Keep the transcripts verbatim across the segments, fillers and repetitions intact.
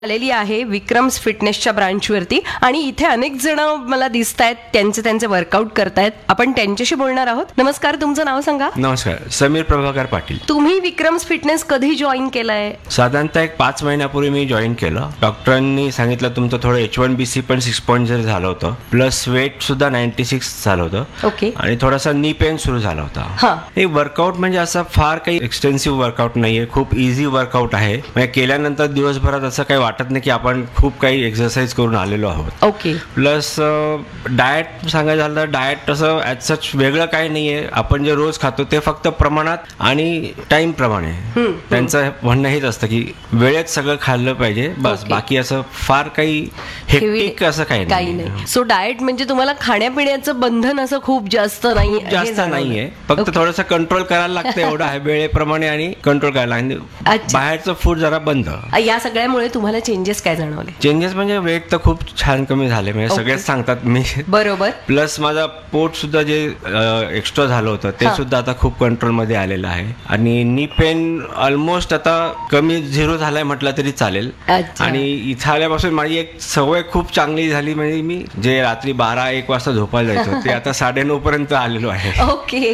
आलेली आहे विक्रम्स फिटनेसच्या ब्रांचवरती आणि इथे अनेक जण मला दिसत आहेत, त्यांचे त्यांचे वर्कआउट करतायत. आपण त्यांच्याशी बोलणार आहोत. नमस्कार, तुमचं नाव सांगा. नमस्कार, समीर प्रभाकर पाटील. तुम्ही विक्रम्स फिटनेस कधी जॉईन केलाय? साधारणतः एक पाच महिन्यापूर्वी मी जॉईन केलं. डॉक्टरांनी सांगितलं तुमचं थोडं एच वन बी सी पण सिक्स पॉईंट झिरो झालं होतं, प्लस वेट सुद्धा नाईन्टी सिक्स झालं होतं. ओके. आणि थोडासा नी पेन सुरू झाला होता. हा. हे वर्कआउट म्हणजे असं फार काही एक्सटेन्सिव्ह वर्कआउट नाहीये, खूप इझी वर्कआउट आहे. म्हणजे केल्यानंतर दिवसभरात असं काही वाटत नाही की आपण खूप काही एक्सरसाइज करून आलेलो आहोत. ओके. प्लस डाएट सांगायचं झालं तर डाएट तसं ॲज सच वेगळं काही नाहीये. आपण जे रोज खातो ते फक्त प्रमाणात आणि टाइम प्रमाणे. त्यांचं म्हणणं हेच असतं की वेळेत सगळं खाल्लं पाहिजे, बस. बाकी असं फार काही हेक्टिक असं काही नाही. सो डाएट म्हणजे तुम्हाला खाण्यापिण्याचं बंधन असं खूप जास्त नाही, जास्त नाहीये. फक्त थोडंसं कंट्रोल करायला लागतं, एवढं आहे. वेळेप्रमाणे आणि कंट्रोल करायला लागतं. बाहेरचं फूड जरा बंद. या सगळ्यामुळे तुम्हाला चेंजेस काय जाणवले? चेंजेस म्हणजे वेट तर खूप छान कमी झाले, म्हणजे सगळेच सांगतात मी. बरोबर. प्लस माझा पोट सुद्धा जे एक्स्ट्रा झालं होतं ते सुद्धा आता खूप कंट्रोल मध्ये आलेलं आहे. आणि नी पेन ऑलमोस्ट आता कमी झिरो झालाय म्हटलं तरी चालेल. आणि इथं आल्यापासून माझी एक सवय खूप चांगली झाली, म्हणजे मी जे रात्री बारा एक वाजता झोपायला जायचो ते आता साडे नऊ पर्यंत आलेलो आहे. ओके.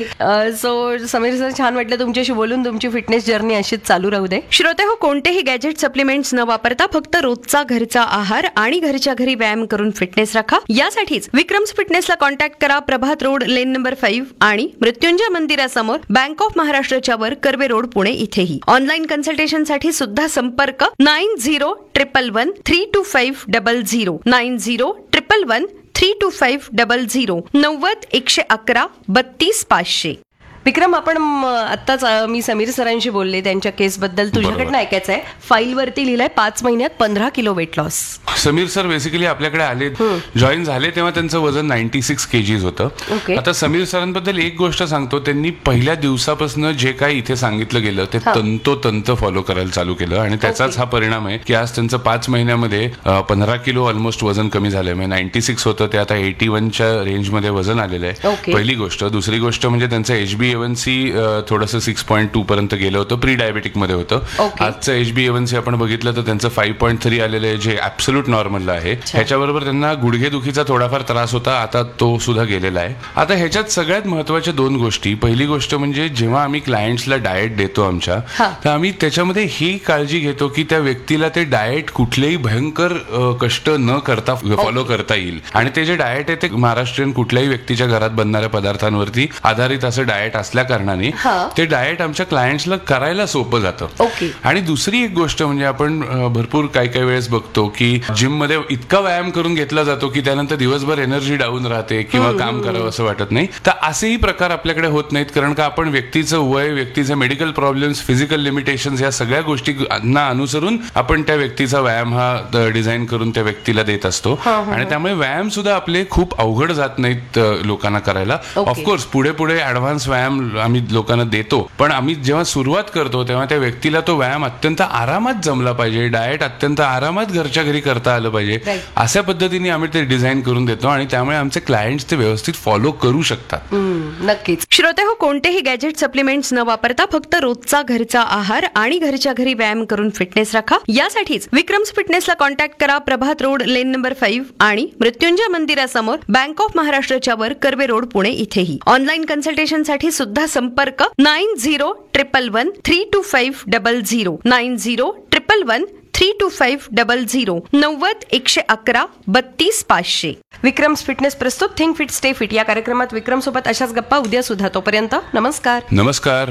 सो समीर सर, छान वाटलं तुमच्याशी बोलून. तुमची फिटनेस जर्नी अशीच चालू राहू दे. श्रोते हो, कोणतेही गॅजेट सप्लिमेंट्स न वापरता फक्त रोजचा घरचा आहार आणि घरच्या घरी व्यायाम करून फिटनेस राखा. यासाठीच विक्रम्स फिटनेसला कॉन्टॅक्ट करा. प्रभात रोड, लेन नंबर फाईव्ह आणि मृत्युंजय मंदिरासमोर, बँक ऑफ महाराष्ट्राच्या वर, कर्वे रोड, पुणे इथेही. ऑनलाईन कन्सल्टेशन साठी सुद्धा संपर्क nine zero triple one three to five double zero nine zero triple one three to five double zero नव्वद एकशे अकरा बत्तीस पाचशे. विक्रम, आपण आत्ताच मी समीर सरांशी बोलले, त्यांच्या केसबद्दल तुझ्याकडनं ऐकायचं आहे. फाईलवरती लिहिलंय पाच महिन्यात पंधरा kilo weight loss. Sameer sir basically आपल्याकडे आले, जॉईन झाले तेव्हा त्यांचं वजन नाईन्टी सिक्स केजीज होतं. आता समीर सरांबद्दल एक गोष्ट सांगतो, त्यांनी पहिल्या दिवसापासून जे काही इथे सांगितलं गेलं ते तंतोतंत फॉलो करायला चालू केलं आणि त्याचाच हा परिणाम आहे की आज त्यांचं पाच महिन्यामध्ये पंधरा किलो ऑलमोस्ट वजन कमी झालंय. म्हणजे नाईन्टी सिक्स होतं ते आता एटी वनच्या रेंजमध्ये वजन आलेलं आहे. पहिली गोष्ट. दुसरी गोष्ट म्हणजे त्यांचं एचबी एवनसी थोडंसं सिक्स पॉईंट टू पर्यंत गेलं होतं, प्री डायबेटिक मध्ये होतं. आजचं एचबी एवनसी आपण बघितलं तर त्यांचं फाईव्ह पॉईंट थ्री आलेलं आहे, जे ऍब्सोल्यूट नॉर्मलला आहे. ह्याच्याबरोबर त्यांना गुडघेदुखीचा थोडाफार त्रास होता, आता तो सुद्धा गेलेला आहे. आता ह्याच्यात सगळ्यात महत्वाच्या दोन गोष्टी. पहिली गोष्ट म्हणजे जेव्हा आम्ही क्लायंट्सला डाएट देतो आमच्या, तर आम्ही त्याच्यामध्ये ही काळजी घेतो की त्या व्यक्तीला ते डाएट कुठलेही भयंकर कष्ट न करता फॉलो करता येईल. आणि ते जे डाएट आहे ते महाराष्ट्रीयन कुठल्याही व्यक्तीच्या घरात बनणाऱ्या पदार्थांवरती आधारित असं डाएट असल्या कारणाने ते डाएट आमच्या क्लायंट्सला करायला सोपं जातं. आणि दुसरी एक गोष्ट म्हणजे आपण भरपूर काही काही वेळेस बघतो की जिम मध्ये इतका व्यायाम करून घेतला जातो की त्यानंतर दिवसभर एनर्जी डाऊन राहते किंवा काम करावं असं वाटत नाही. तर असेही प्रकार आपल्याकडे होत नाहीत, कारण का आपण व्यक्तीचं वय, व्यक्तीचे मेडिकल प्रॉब्लेम्स, फिजिकल लिमिटेशन्स या सगळ्या गोष्टींना अनुसरून आपण त्या व्यक्तीचा व्यायाम हा डिझाईन करून त्या व्यक्तीला देत असतो. आणि त्यामुळे व्यायाम सुद्धा आपले खूप अवघड जात नाहीत लोकांना करायला. ऑफकोर्स पुढे पुढे ऍडव्हान्स व्यायाम आम्ही लोकांना देतो, पण आम्ही जेव्हा सुरुवात करतो तेव्हा त्या व्यक्तीला तो व्यायाम अत्यंत आरामात जमला पाहिजे, डाएट अत्यंत आरामात घरच्या घरी करता आलं पाहिजे, अशा पद्धतीने आम्ही ते डिझाईन करून देतो आणि त्यामुळे आमचे क्लायंट्स ते व्यवस्थित फॉलो करू शकतात. नक्कीच. श्रोते हो, कोणतेही गॅजेट सप्लिमेंट्स न वापरता फक्त रोजचा घरचा आहार आणि घरच्या घरी व्यायाम करून फिटनेस राखा. यासाठीच विक्रम्स फिटनेसला कॉन्टॅक्ट करा. प्रभात रोड, लेन नंबर फाईव्ह आणि मृत्युंजय मंदिरासमोर, बँक ऑफ महाराष्ट्राच्या वर, कर्वे रोड, पुणे इथेही. ऑनलाईन कन्सल्टेशन साठी सुद्धा संपर्क nine zero triple one three to five double zero nine zero triple one three to five double zero नव्वद एकशे अकरा बत्तीस पाचशे. विक्रम्स फिटनेस प्रस्तुत थिंक फिट स्टे फिट या कार्यक्रमात विक्रम सोबत अशाच गप्पा उद्या सुद्धा. तोपर्यंत नमस्कार. नमस्कार.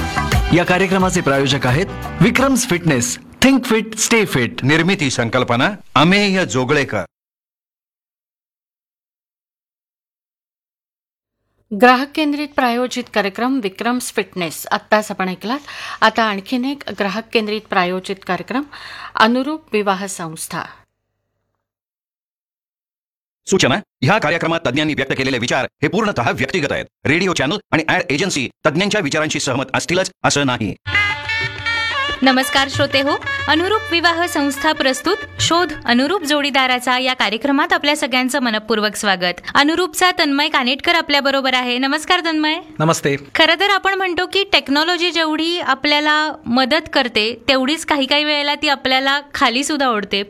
या कार्यक्रमाचे प्रायोजक आहेत Vikram's fitness. Think fit stay fit. निर्मिती संकल्पना अमेय जोगळेकर. ग्राहक केंद्रित प्रायोजित कार्यक्रम विक्रम्स फिटनेस आत्ताच आपण ऐकलात. आता आणखीन एक ग्राहक केंद्रित प्रायोजित कार्यक्रम अनुरूप विवाह संस्था. सूचना: ह्या कार्यक्रमात तज्ञांनी व्यक्त केलेले विचार हे पूर्णतः व्यक्तिगत आहेत. रेडिओ चॅनल आणि ऍड एजन्सी तज्ञांच्या विचारांशी सहमत असतीलच असं नाही. नमस्कार श्रोते हो, अनुरूप विवाह संस्था प्रस्तुत शोध अनुरूप जोडीदाराचा या कार्यक्रमात आपल्या सगळ्यांचं मनपूर्वक स्वागत. अनुरूपचा तन्मय कानेटकर आपल्या बरोबर आहे. नमस्कार तन्मय. नमस्ते. खरं तर आपण म्हणतो की टेक्नॉलॉजी जेवढी आपल्याला मदत करते तेवढीच काही काही वेळेला ती आपल्याला खाली सुद्धा ओढते.